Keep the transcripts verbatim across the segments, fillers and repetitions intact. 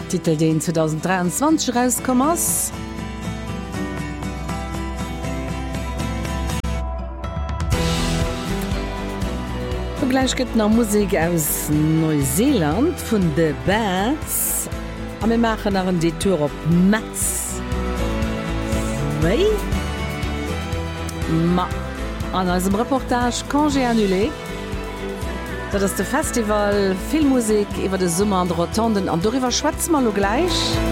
Titel den zwanzig dreiundzwanzig rauskommmers. Gleich gibt noch Musik aus Neuseeland von The Bats. Und wir machen noch einen Detour auf Metz. Oui. Ma. An unserem Reportage Congé annulé. Das ist das Festival Filmmusik über den Sommer an der Rotonde. Und darüber schwätzen wir noch gleich.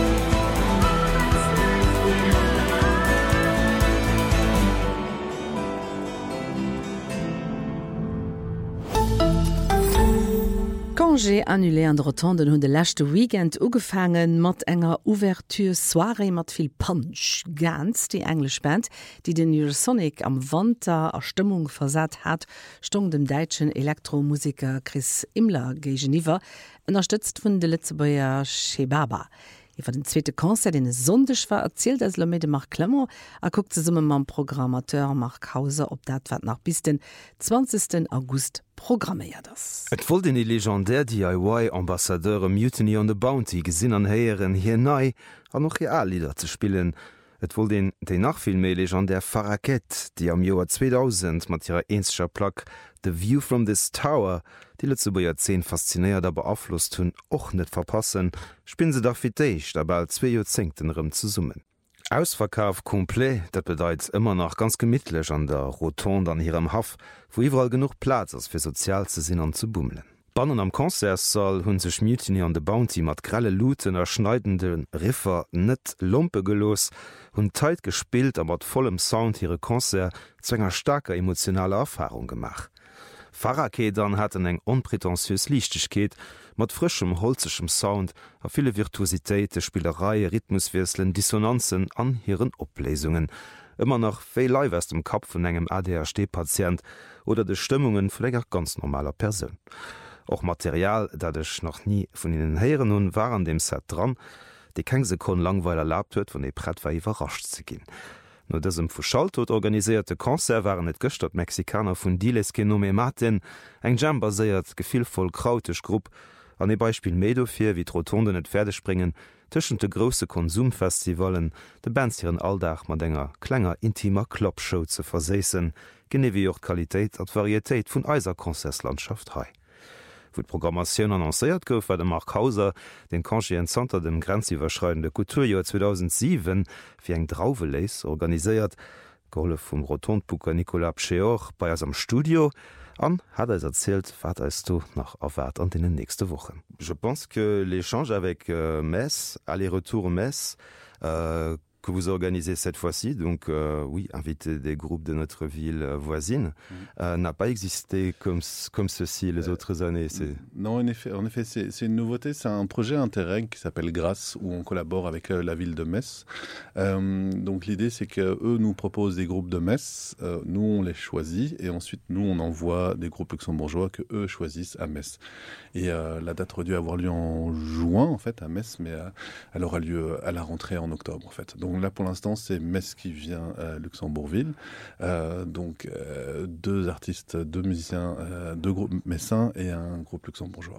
Congé annulé an der Rotonde hunn de lächte Weekend ugefangen mat enger Ouverture Soirée mat vill Punch. Ganz die englisch Band, die den Eurosonic am Wandter a Stimmung versat hat, stung dem deitschen Elektromusiker Chris Imler gegeniwwer, ënnerstützt vun de Litzebauer Shebaba. Iwer den zweete Konzert den sondech war erzielt as Lomede Mark Klemmer, er guckt ze summe mam Programmateur Mark Hauser op dat wat nach bis den zwanzigsten August programmeiert das. Et voll den e legendär D I Y-Ambassadeure Mutiny on the Bounty gesinn an heieren hier nei an noch Reallieder ze spielen. Et wohl den déi nachvill méi legendär Faraket, die am Joar zweitausend mat ihrer eenscher Plaque The View from this Tower, die letze bei Jahrzehn faszinéiert aber beaflosst hunn och net verpassen, spinn se dach fitéich dabei zwei Jozengtenrem zu summen. Ausverkauf komplett, dat bedeit immer noch ganz gemidtlech an der Rotonde an hirem Haf, wo iwwerall genug Platz ass fir sozial ze sinn an zu bummeln. Bannen am Konzertsaal hunn sech Mutiny on the Bounty mat grelle Luten erschneidenden Riffer net Lompe gelos, hunn teit gespielt a mat vollem Sound hire Konzert zu enger starker emotionaler Erfahrung gemach. Farakedern hat eng onprätentiös Lichtigkeet, mat frischem holzechem Sound a viele Virtuositéite, Spielerei, Rhythmuswirselen, Dissonanzen an hiren Oplesungen, immer noch véi live aus dem Kap vun engem A D H D-Patient oder de Stimmungen vun ganz normaler Person. Auch Material, datch noch nie vun ihnen heieren hun war an dem Set dran, de keng sekon langweil erlaubt huet, wann e Brett war iwwerrascht ze ginn. No dësem vu Schalltot organisierte Konzert waren et gëstert Mexikaner vun Diles Genome Martin, eng Jam baséiert gefillvoll krautech Grupp, an e Beispiel Medofir wie d'Rotonde net Pferdespringen, tëschen de grosse Konsumfestivalen, de Bands hireieren Alldach mat enger klenger intimer Kloppshow ze verseessen, gene wie och Qualitéit at Varietéit vun eiser Konzerslandschaft hai. Wo d'Programmatioun annoncéiert gouf war de Mark Hauser den Congé en Zter dem grenziwwerschreitende Kulturjoer zweitausendsieben fir eng Drauveleis organiséiert, Golle vum Rotondbucker Nicolas Pscheoch bei ass am Studio, an hat er erzählt, wat est du nach erwart an den nächste Wochen. Je pense que l'échange avec euh, Metz, aller-retour Metz, euh, que vous organisez cette fois-ci, donc euh, oui, inviter des groupes de notre ville euh, voisine, mmh. euh, n'a pas existé comme, comme ceci les euh, autres années. C'est... Non, en effet, en effet c'est, c'est une nouveauté. C'est un projet Interreg qui s'appelle Grâce, où on collabore avec euh, la ville de Metz. Euh, donc l'idée, c'est qu'eux nous proposent des groupes de Metz, euh, nous on les choisit, et ensuite nous on envoie des groupes luxembourgeois que eux choisissent à Metz. Et euh, la date aurait dû avoir lieu en juin, en fait, à Metz, mais euh, elle aura lieu à la rentrée en octobre, en fait. Donc là, pour l'instant, c'est Metz qui vient à Luxembourgville. Euh, donc, euh, deux artistes, deux musiciens, euh, deux groupes messins et un groupe luxembourgeois.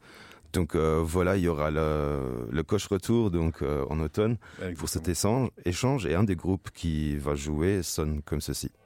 Donc euh, voilà, il y aura le, le coche retour donc euh, en automne. Exactement. Pour cet échange, échange et un des groupes qui va jouer sonne comme ceci.